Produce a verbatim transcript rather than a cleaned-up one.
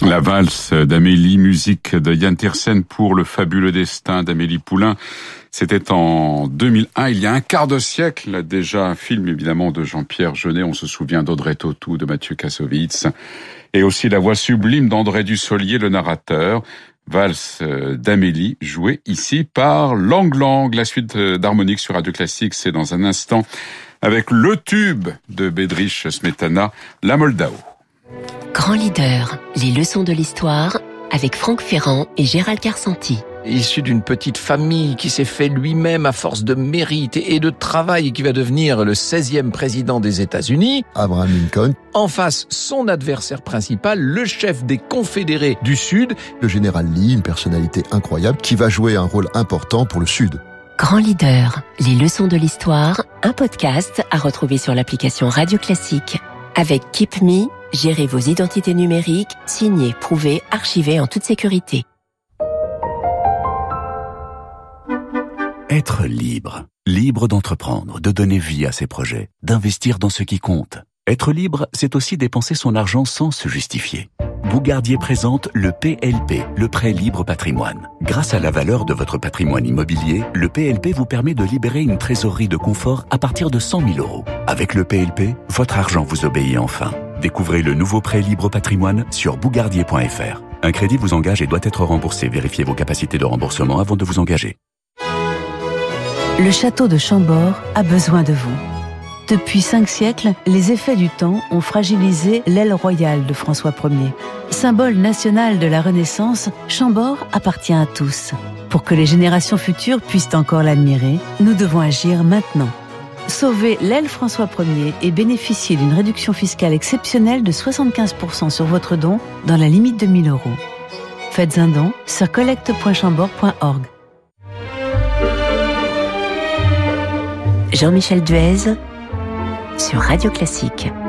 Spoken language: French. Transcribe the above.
La valse d'Amélie, musique de Yann Tiersen pour Le fabuleux destin d'Amélie Poulain. C'était en deux mille un, il y a un quart de siècle déjà, un film évidemment de Jean-Pierre Jeunet. On se souvient d'Audrey Tautou, de Mathieu Kassovitz, et aussi la voix sublime d'André Dussolier, le narrateur. Valse d'Amélie, jouée ici par Lang Lang. La suite d'Harmonique sur Radio Classique, c'est dans un instant avec le tube de Bedřich Smetana, La Moldao. Grand leader, les leçons de l'histoire avec Franck Ferrand et Gérald Carsanti. Issu d'une petite famille qui s'est fait lui-même à force de mérite et de travail et qui va devenir le seizième président des États-Unis, Abraham Lincoln. En face, son adversaire principal, le chef des Confédérés du Sud, le général Lee, une personnalité incroyable qui va jouer un rôle important pour le Sud. Grand leader, les leçons de l'histoire, un podcast à retrouver sur l'application Radio Classique. Avec Keep Me, gérez vos identités numériques, signez, prouvez, archivez en toute sécurité. Être libre. Libre d'entreprendre, de donner vie à ses projets, d'investir dans ce qui compte. Être libre, c'est aussi dépenser son argent sans se justifier. Bougardier présente le P L P, le prêt libre patrimoine. Grâce à la valeur de votre patrimoine immobilier, le P L P vous permet de libérer une trésorerie de confort à partir de cent mille euros. Avec le P L P, votre argent vous obéit enfin. Découvrez le nouveau prêt libre patrimoine sur bougardier point f r. Un crédit vous engage et doit être remboursé. Vérifiez vos capacités de remboursement avant de vous engager. Le château de Chambord a besoin de vous. Depuis cinq siècles, les effets du temps ont fragilisé l'aile royale de François Ier. Symbole national de la Renaissance, Chambord appartient à tous. Pour que les générations futures puissent encore l'admirer, nous devons agir maintenant. Sauvez l'aile François Ier et bénéficiez d'une réduction fiscale exceptionnelle de soixante-quinze pour cent sur votre don dans la limite de mille euros. Faites un don sur collecte point chambord point org. Jean-Michel Duez sur Radio Classique.